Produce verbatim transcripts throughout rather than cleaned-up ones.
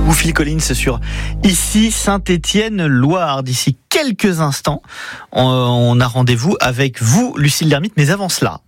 vous, Phil Collins sur Ici Saint-Étienne-Loire. D'ici quelques instants, on a rendez-vous avec vous, Lucille Lermite. Mais avant cela,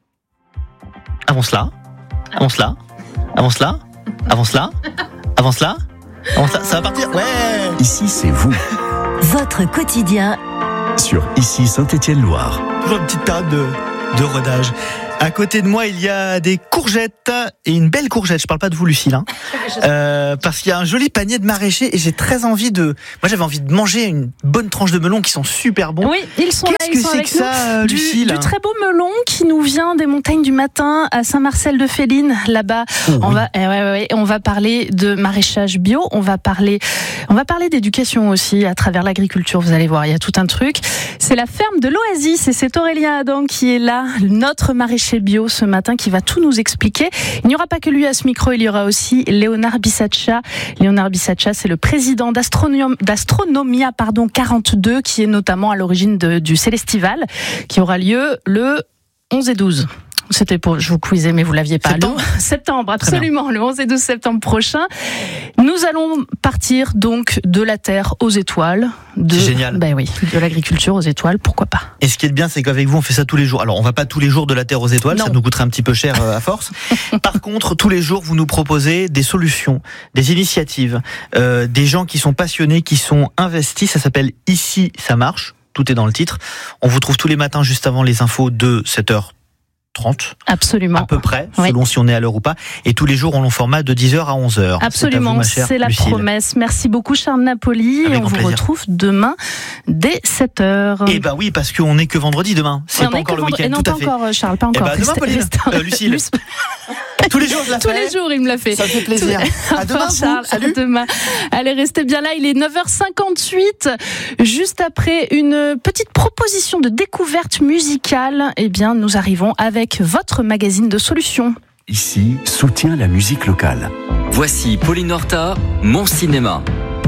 avant cela, avant cela, avant cela, avant cela, avant cela, avant cela, ça va partir. Ouais. Ici, c'est vous. Votre quotidien Sur Ici Saint-Étienne-Loire. Toujours une petite période de, de rodage. À côté de moi, il y a des courgettes et une belle courgette. Je parle pas de vous, Lucille, hein. euh, parce qu'il y a un joli panier de maraîchers et j'ai très envie de. Moi, j'avais envie de manger une bonne tranche de melon qui sont super bons. Oui, ils sont Qu'est-ce là. que Ils sont c'est avec que ça, nous. Lucille ? Du, du très beau melon qui nous vient des montagnes du Matin à Saint-Marcel-de-Féline, là-bas. Oh, on oui. va, eh ouais, ouais, ouais, on va parler de maraîchage bio. On va parler, on va parler d'éducation aussi à travers l'agriculture. Vous allez voir, il y a tout un truc. C'est la ferme de l'Oasis et c'est Aurélien Adam qui est là, notre maraîcher bio ce matin, qui va tout nous expliquer. Il n'y aura pas que lui à ce micro, il y aura aussi Léonard Bissaccia. Léonard Bissaccia, c'est le président d'Astronom- d'Astronomia pardon, quarante-deux, qui est notamment à l'origine de, du Célestival, qui aura lieu le onze et douze. C'était pour, je vous quizais, mais vous l'aviez pas. Septembre. Le septembre, absolument, le onze et douze septembre prochain. Nous allons partir donc de la Terre aux étoiles. De, C'est génial. Ben oui, de l'agriculture aux étoiles, pourquoi pas. Et ce qui est bien, c'est qu'avec vous, on fait ça tous les jours. Alors, on va pas tous les jours de la Terre aux étoiles, Non. ça nous coûterait un petit peu cher euh, à force. Par contre, tous les jours, vous nous proposez des solutions, des initiatives, euh, des gens qui sont passionnés, qui sont investis. Ça s'appelle Ici, ça marche. Tout est dans le titre. On vous trouve tous les matins juste avant les infos de sept heures trente. Absolument. À peu près, Oui. selon si on est à l'heure ou pas. Et tous les jours, on le format de dix heures à onze heures. Absolument, c'est, à vous, c'est la Lucille. promesse. Merci beaucoup Charles Napoli. Avec Et on grand vous plaisir. retrouve demain dès sept heures. Eh ben oui, parce qu'on n'est que vendredi demain. C'est Et on pas est encore que le vendredi- week-end, et non, tout à pas fait. encore Charles, pas Eh encore. ben, demain, Restez- Pauline. restez- Euh, Lucille. Luce- Tous les jours, je la Tous fais. les jours, il me l'a fait. Ça me fait plaisir. Tout- À demain, Au revoir, vous. Charles. Salut. À demain. Allez, restez bien là. Il est neuf heures cinquante-huit. Juste après une petite proposition de découverte musicale, eh bien, nous arrivons avec votre magazine de solutions. Ici, soutient la musique locale. Voici Pauline Horta, Mon Cinéma.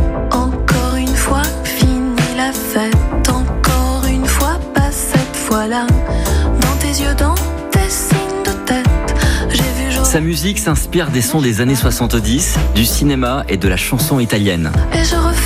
Encore une fois, fini la fête. Encore une fois, pas cette fois-là. Dans tes yeux, dans tes signes de tête, j'ai vu jaune Sa musique s'inspire des sons des années soixante-dix, du cinéma et de la chanson italienne. et je refais